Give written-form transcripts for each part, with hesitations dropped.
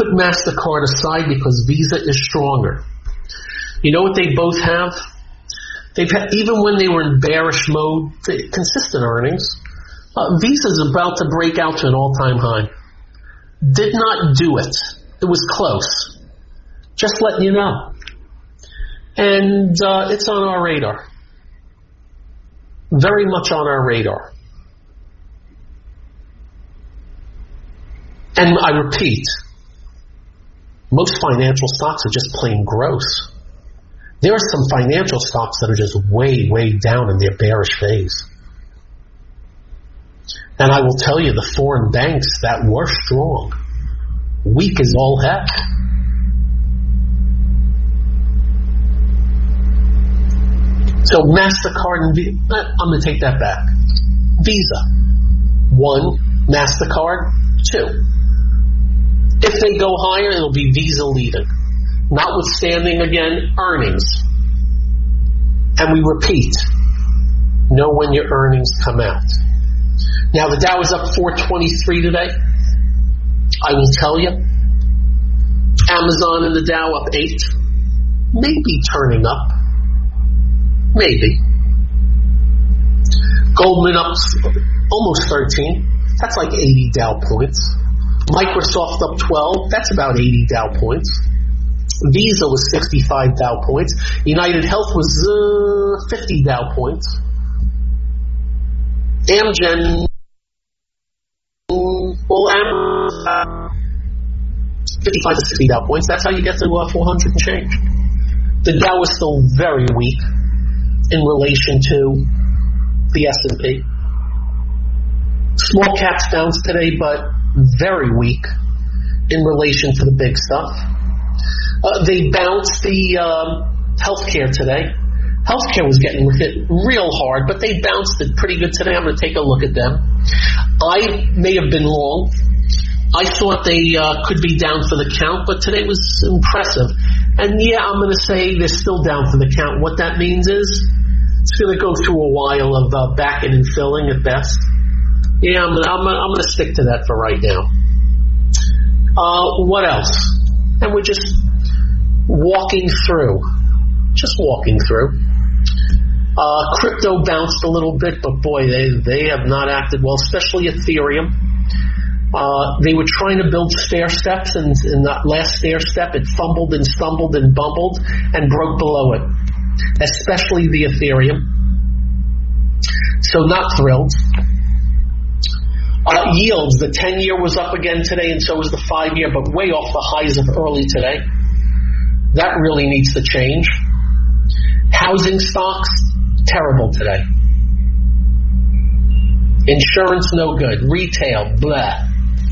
put MasterCard aside because Visa is stronger. You know what they both have? They've had, even when they were in bearish mode, consistent earnings. Visa's about to break out to an all-time high. Did not do it. It was close. Just letting you know. And it's on our radar. Very much on our radar. And I repeat, most financial stocks are just plain gross. There are some financial stocks that are just way, way down in their bearish phase. And I will tell you, the foreign banks that were strong, weak as all heck. So MasterCard and Visa, I'm going to take that back. Visa, 1, MasterCard, 2. If they go higher, it'll be Visa leading. Notwithstanding, again, earnings. And we repeat, know when your earnings come out. Now, the Dow is up 423 today. I will tell you, Amazon and the Dow up 8. Maybe turning up. Maybe. Goldman up almost 13. That's like 80 Dow points. Microsoft up 12. That's about 80 Dow points. Visa was 65 Dow points. United Health was 50 Dow points. Amgen, 55 to 60 Dow points. That's how you get to 400 and change. The Dow is still very weak in relation to the S&P. Small caps bounced today, but very weak in relation to the big stuff. They bounced the healthcare today. Healthcare was getting hit real hard, but they bounced it pretty good today. I'm going to take a look at them. I may have been wrong. I thought they could be down for the count, but today was impressive. And yeah, I'm going to say they're still down for the count. What that means is it's going to go through a while of backing and filling at best. Yeah, I'm going to stick to that for right now. What else? And we're just walking through. Just walking through. Crypto bounced a little bit, but boy, they have not acted well, especially Ethereum. They were trying to build stair steps, and in that last stair step, it fumbled and stumbled and bumbled and broke below it, especially the Ethereum. So not thrilled. Yields, the 10-year was up again today, and so was the 5-year, but way off the highs of early today. That really needs to change. Housing stocks, terrible today. Insurance, no good. Retail, blah.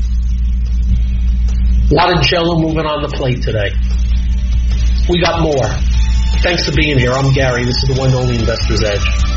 A lot of jello moving on the plate today. We got more. Thanks for being here. I'm Gary. This is the One and Only Investor's Edge.